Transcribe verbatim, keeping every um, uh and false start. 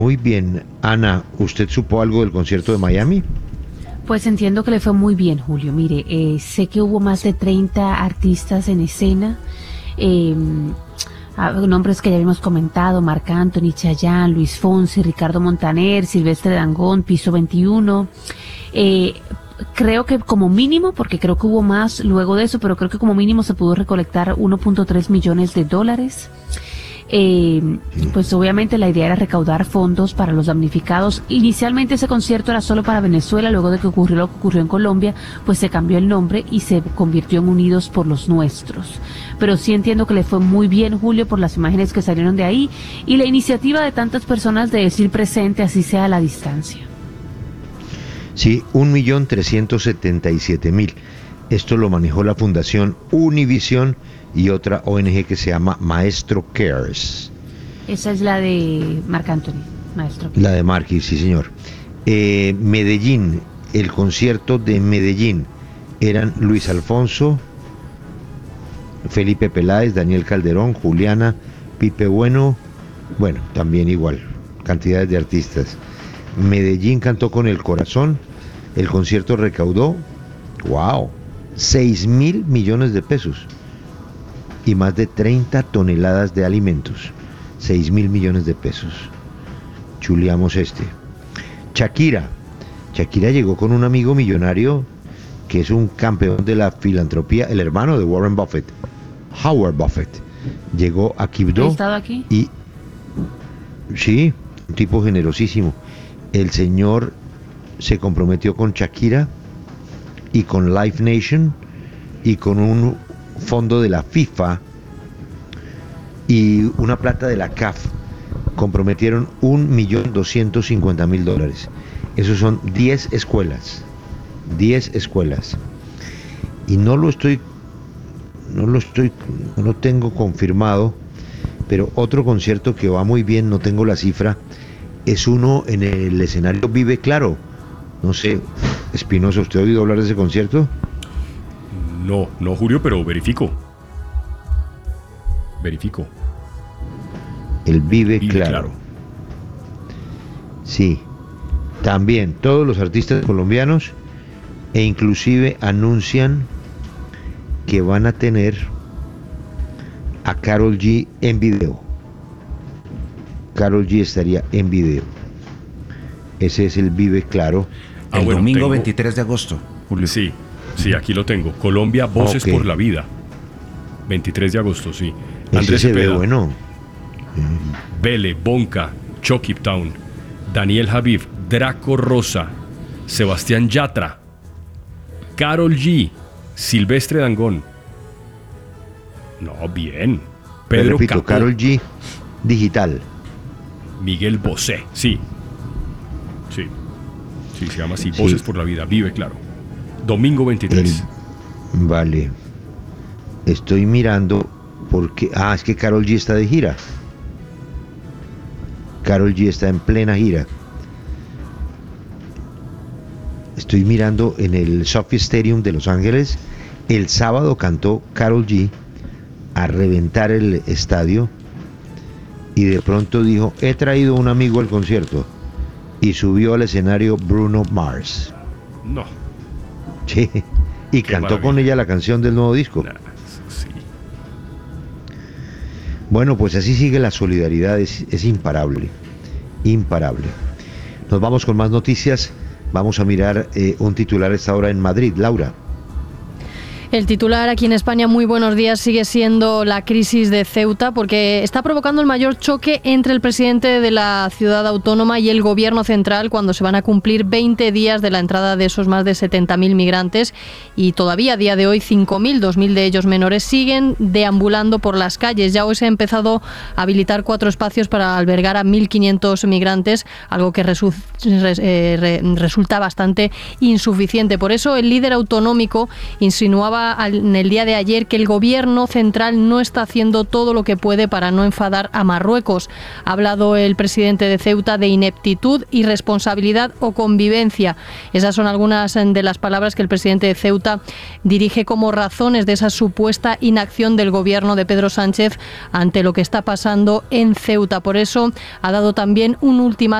Muy bien. Ana, ¿usted supo algo del concierto de Miami? Pues entiendo que le fue muy bien, Julio. Mire, eh, sé que hubo más de treinta artistas en escena, eh, nombres que ya habíamos comentado: Marc Anthony, Chayanne, Luis Fonsi, Ricardo Montaner, Silvestre Dangond, Piso veintiuno. Eh, creo que como mínimo, porque creo que hubo más luego de eso, pero creo que como mínimo se pudo recolectar uno punto tres millones de dólares. Eh, pues obviamente la idea era recaudar fondos para los damnificados. Inicialmente ese concierto era solo para Venezuela, luego de que ocurrió lo que ocurrió en Colombia, pues se cambió el nombre y se convirtió en Unidos por los Nuestros. Pero sí entiendo que le fue muy bien, Julio, por las imágenes que salieron de ahí y la iniciativa de tantas personas de decir presente, así sea a la distancia. Sí, un millón trescientos setenta y siete mil. Esto lo manejó la Fundación Univisión y otra O N G que se llama Maestro Cares. Esa es la de Marc Anthony, Maestro. La de Marquis, sí señor. Eh, Medellín, el concierto de Medellín, eran Luis Alfonso, Felipe Peláez, Daniel Calderón, Juliana, Pipe Bueno, bueno, también igual, cantidades de artistas. Medellín cantó con el corazón, el concierto recaudó, wow, seis mil millones de pesos y más de treinta toneladas de alimentos, seis mil millones de pesos. Chuleamos este. Shakira, Shakira llegó con un amigo millonario que es un campeón de la filantropía, el hermano de Warren Buffett, Howard Buffett. Llegó a Quibdó. ¿Ha estado aquí? Y sí, un tipo generosísimo. El señor se comprometió con Shakira y con Live Nation y con un fondo de la FIFA y una plata de la C A F. Comprometieron un millón doscientos cincuenta mil dólares. Esos son diez escuelas. diez escuelas. Y no lo estoy, no lo estoy, no lo tengo confirmado, pero otro concierto que va muy bien, no tengo la cifra, es uno en el escenario Vive Claro. No sé, Espinosa, ¿usted ha oído hablar de ese concierto? No, no, Julio, pero verifico. Verifico. El Vive, Vive claro. Claro. Sí. También todos los artistas colombianos e inclusive anuncian que van a tener a Karol G en video. Karol G estaría en video. Ese es el Vive Claro. Ah, el bueno, domingo tengo... veintitrés de agosto, Julio. Sí, sí, aquí lo tengo. Colombia, Voces Okay. por la Vida. veintitrés de agosto, sí. Ese Andrés se ve Cepeda, bueno. Bele, Bonca, Chucky Town, Daniel Javif, Draco Rosa, Sebastián Yatra, Karol G, Silvestre Dangond. No, bien. Pedro Repito, Capó, Karol G digital. Miguel Bosé, sí. Sí. Sí, se llama así, Sí. Voces por la Vida, Vive Claro. Domingo veintitrés. El- Vale. Estoy mirando porque... Ah, es que Karol G está de gira. Karol G está en plena gira. Estoy mirando en el Sophie Stadium de Los Ángeles. El sábado cantó Karol G a reventar el estadio y de pronto dijo: he traído un amigo al concierto, y subió al escenario Bruno Mars. No. Sí. Y Qué cantó maravilla. con ella la canción del nuevo disco. Nah, sí. Bueno, pues así sigue la solidaridad, es, es imparable, imparable. Nos vamos con más noticias, vamos a mirar eh, un titular a esta hora en Madrid. Laura. El titular aquí en España, muy buenos días, sigue siendo la crisis de Ceuta, porque está provocando el mayor choque entre el presidente de la ciudad autónoma y el gobierno central cuando se van a cumplir veinte días de la entrada de esos más de setenta mil migrantes, y todavía a día de hoy cinco mil, dos mil de ellos menores, siguen deambulando por las calles. Ya hoy se ha empezado a habilitar cuatro espacios para albergar a mil quinientos migrantes, algo que resu- res- eh, re- resulta bastante insuficiente. Por eso el líder autonómico insinuaba afirmaba en el día de ayer que el gobierno central no está haciendo todo lo que puede para no enfadar a Marruecos. Ha hablado el presidente de Ceuta de ineptitud, irresponsabilidad o convivencia. Esas son algunas de las palabras que el presidente de Ceuta dirige como razones de esa supuesta inacción del gobierno de Pedro Sánchez ante lo que está pasando en Ceuta. Por eso ha dado también un ultimátum